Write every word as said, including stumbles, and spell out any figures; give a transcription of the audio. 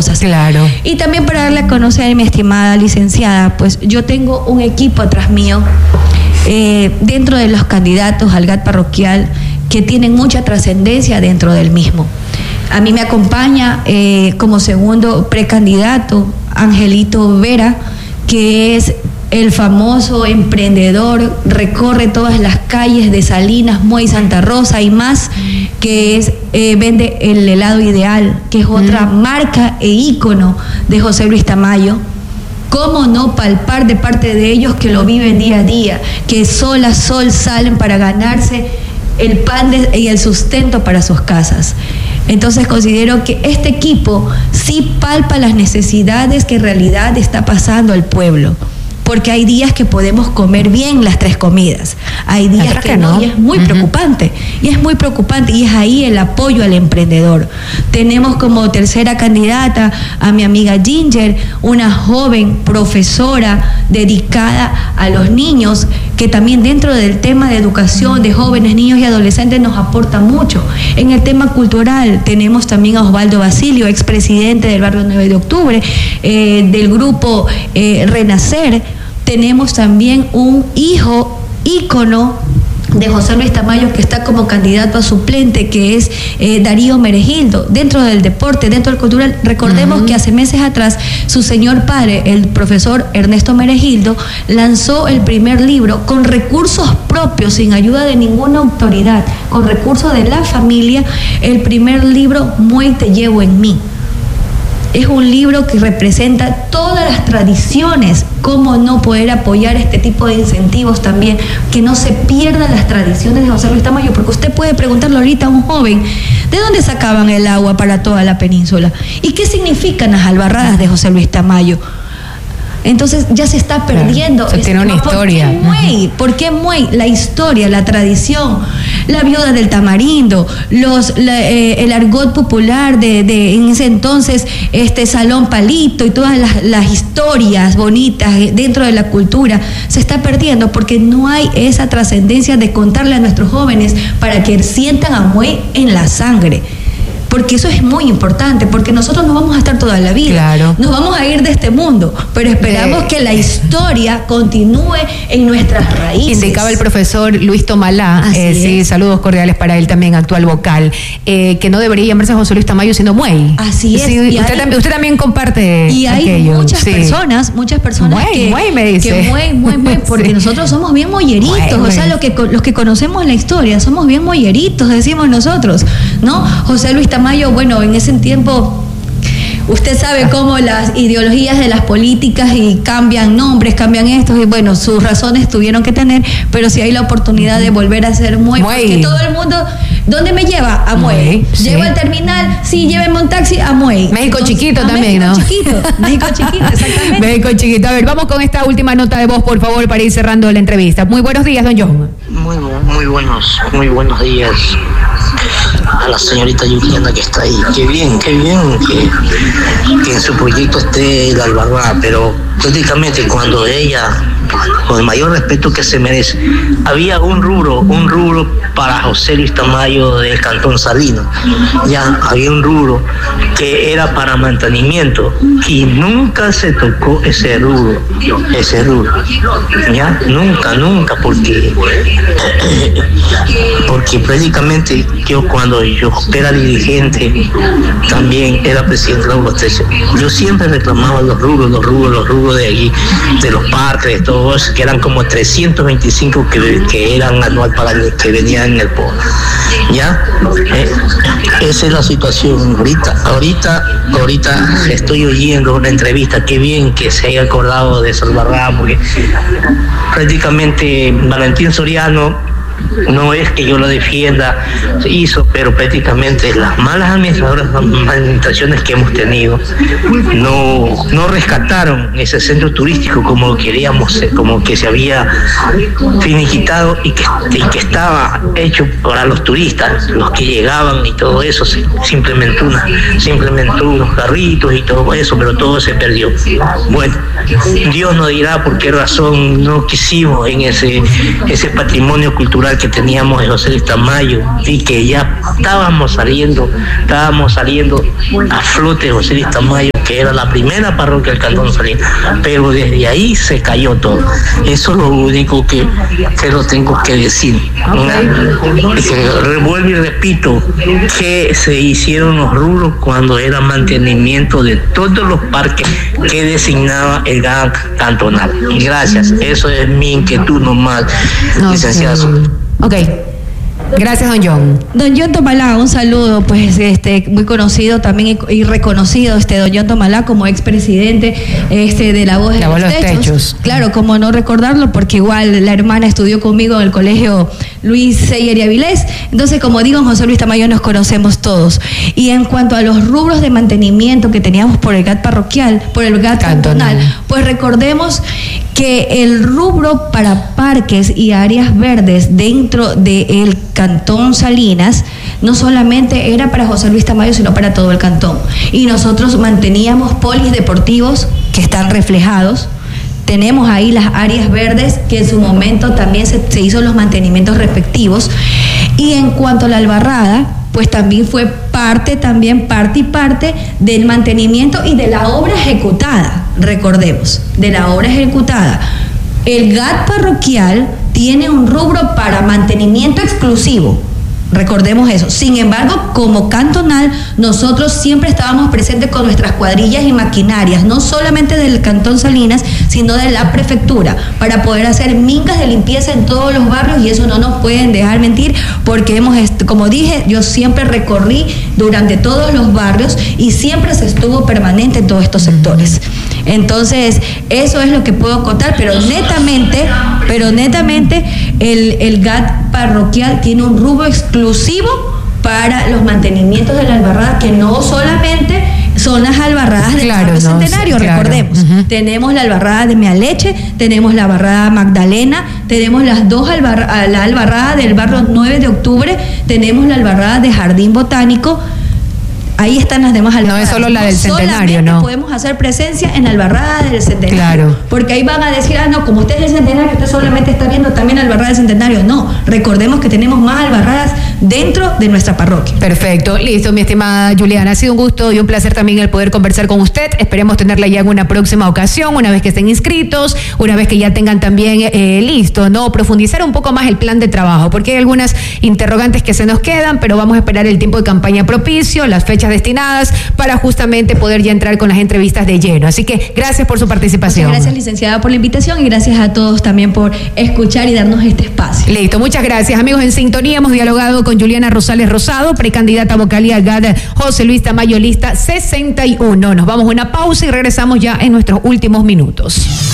cosas. Claro. Y también para darle a conocer, mi estimada licenciada, pues yo tengo un equipo atrás mío, eh, dentro de los candidatos al G A T parroquial, que tienen mucha trascendencia dentro del mismo. A mí me acompaña eh, como segundo precandidato Angelito Vera, que es el famoso emprendedor, recorre todas las calles de Salinas, Muey, Santa Rosa y más, que es eh, vende el helado Ideal, que es otra mm. marca e ícono de José Luis Tamayo. ¿Cómo no palpar de parte de ellos que lo viven día a día, que sol a sol salen para ganarse el pan de, y el sustento para sus casas? Entonces considero que este equipo sí palpa las necesidades que en realidad está pasando al pueblo, porque hay días que podemos comer bien las tres comidas, hay días que, que no, y es muy uh-huh. preocupante, y es muy preocupante, y es ahí el apoyo al emprendedor. Tenemos como tercera candidata a mi amiga Ginger, una joven profesora dedicada a los niños, que también dentro del tema de educación de jóvenes, niños y adolescentes nos aporta mucho. En el tema cultural tenemos también a Osvaldo Basilio, expresidente del barrio nueve de octubre, eh, del grupo eh, Renacer. Tenemos también un hijo ícono de José Luis Tamayo, que está como candidato a suplente, que es eh, Darío Meregildo. Dentro del deporte, dentro del cultural, recordemos uh-huh. que hace meses atrás su señor padre, el profesor Ernesto Meregildo, lanzó el primer libro con recursos propios, sin ayuda de ninguna autoridad, con recursos de la familia, el primer libro Muey te llevo en mí. Es un libro que representa todas las tradiciones, cómo no poder apoyar este tipo de incentivos también, que no se pierdan las tradiciones de José Luis Tamayo, porque usted puede preguntarle ahorita a un joven, ¿de dónde sacaban el agua para toda la península? ¿Y qué significan las albarradas de José Luis Tamayo? Entonces ya se está perdiendo. Claro, se tiene una historia. ¿Por qué Muey? ¿Por qué Muey? La historia, la tradición, la viuda del tamarindo, los, la, eh, el argot popular de, de en ese entonces, este Salón Palito y todas las, las historias bonitas dentro de la cultura, se está perdiendo porque no hay esa trascendencia de contarle a nuestros jóvenes para que sientan a Muey en la sangre. Porque eso es muy importante, porque nosotros no vamos a estar toda la vida, claro. nos vamos a ir de este mundo, pero esperamos eh, que la historia continúe en nuestras raíces. Indicaba el profesor Luis Tomalá, eh, sí, saludos cordiales para él también, actual vocal, eh, que no debería llamarse José Luis Tamayo sino Muey. Así es. Sí, usted, hay, también, usted también comparte Y hay aquello, muchas sí. personas, muchas personas Muey, que, Muey me dice. que Muey, Muey, Muey, porque sí. nosotros somos bien molleritos, Muey, o sea, lo que, los que conocemos la historia, somos bien molleritos, decimos nosotros, ¿no? José Luis Tamayo, bueno, en ese tiempo, usted sabe cómo las ideologías de las políticas y cambian nombres, cambian estos, y bueno, sus razones tuvieron que tener, pero si hay la oportunidad de volver a ser Muey, Muey. porque todo el mundo, ¿dónde me lleva? A Muey. Muey, sí. Llevo al terminal, sí, llévenme un taxi a Muey. México Entonces, chiquito también, México ¿no? Chiquito, México chiquito, exactamente. México chiquito. A ver, vamos con esta última nota de voz, por favor, para ir cerrando la entrevista. Muy buenos días, don John. Muy, muy buenos, muy buenos días a la señorita Juliana que está ahí. Qué bien, qué bien que, que en su proyecto esté la albarrada, pero prácticamente cuando ella, con el mayor respeto que se merece, había un rubro, un rubro para José Luis Tamayo del Cantón Salinas, ya había un rubro que era para mantenimiento y nunca se tocó ese rubro, ese rubro, ya, nunca, nunca, porque porque prácticamente yo cuando yo era dirigente, también era presidente de la Urbotección, yo siempre reclamaba los rubros, los rubros, los rubros de allí, de los parques, de todo eso, que eran como trescientos veinticinco que, que eran anual para el, que venían en el P O. ¿Ya? Eh, esa es la situación ahorita. Ahorita, ahorita estoy oyendo una entrevista, qué bien que se haya acordado de Salvarrada, porque prácticamente Valentín Soriano, no es que yo lo defienda, hizo, pero prácticamente las malas administradoras, administraciones que hemos tenido no, no rescataron ese centro turístico como queríamos, como que se había finiquitado y que, y que estaba hecho para los turistas, los que llegaban y todo eso, se, se implementó una, se implementó unos carritos y todo eso, pero todo se perdió. Bueno, Dios nos dirá por qué razón no quisimos en ese, ese patrimonio cultural parroquial que teníamos en José Luis Tamayo y que ya estábamos saliendo, estábamos saliendo a flote de José Luis Tamayo, que era la primera parroquia del Cantón Salinas, pero desde ahí se cayó todo. Eso es lo único que, que lo tengo que decir. Revuelvo y repito que se hicieron los rubros cuando era mantenimiento de todos los parques que designaba el G A C cantonal. Gracias, eso es mi inquietud nomás, okay. Licenciado. Ok. Gracias, don John. Don John Tomalá, un saludo, pues este muy conocido también y reconocido, este don John Tomalá como expresidente este, de La Voz de, la los, los techos. techos. Claro, como no recordarlo, porque igual la hermana estudió conmigo en el colegio Luis Seyer y Avilés. Entonces, como digo, en José Luis Tamayo nos conocemos todos. Y en cuanto a los rubros de mantenimiento que teníamos por el G A T parroquial, por el G A T cantonal, cantonal pues recordemos que el rubro para parques y áreas verdes dentro del Cantón Salinas no solamente era para José Luis Tamayo, sino para todo el cantón. Y nosotros manteníamos polideportivos que están reflejados. Tenemos ahí las áreas verdes que en su momento también se, se hizo los mantenimientos respectivos. Y en cuanto a la albarrada, pues también fue parte, también parte y parte del mantenimiento y de la obra ejecutada, recordemos, de la obra ejecutada. El G A T parroquial tiene un rubro para mantenimiento exclusivo, recordemos eso. Sin embargo, como cantonal, nosotros siempre estábamos presentes con nuestras cuadrillas y maquinarias, no solamente del Cantón Salinas, sino de la prefectura, para poder hacer mingas de limpieza en todos los barrios, y eso no nos pueden dejar mentir, porque hemos, como dije, yo siempre recorrí durante todos los barrios y siempre se estuvo permanente en todos estos sectores. Entonces, eso es lo que puedo contar, pero netamente, pero netamente el, el G A T parroquial tiene un rubro exclusivo para los mantenimientos de la albarrada, que no solamente son las albarradas del claro, barrio no, Centenario, sí, claro. recordemos. Uh-huh. Tenemos la albarrada de Mealeche, tenemos la albarrada Magdalena, tenemos las dos albarra, la albarrada del barrio nueve de octubre, tenemos la albarrada de Jardín Botánico. Ahí están las demás albarradas. No es solo la del Centenario, ¿no? Podemos hacer presencia en la albarrada del Centenario. Claro. Porque ahí van a decir, ah, no, como usted es del Centenario, usted solamente está viendo también la albarrada del Centenario. No, recordemos que tenemos más albarradas dentro de nuestra parroquia. Perfecto, listo, mi estimada Juliana. Ha sido un gusto y un placer también el poder conversar con usted. Esperemos tenerla ya en una próxima ocasión, una vez que estén inscritos, una vez que ya tengan también eh, listo, ¿no? Profundizar un poco más el plan de trabajo, porque hay algunas interrogantes que se nos quedan, pero vamos a esperar el tiempo de campaña propicio, las fechas destinadas para justamente poder ya entrar con las entrevistas de lleno. Así que gracias por su participación. Muchas gracias, licenciada, por la invitación, y gracias a todos también por escuchar y darnos este espacio. Listo, muchas gracias. Amigos, en sintonía hemos dialogado con Juliana Rosales Rosado, precandidata a vocalía G A T José Luis Tamayo, lista sesenta y uno. Nos vamos a una pausa y regresamos ya en nuestros últimos minutos.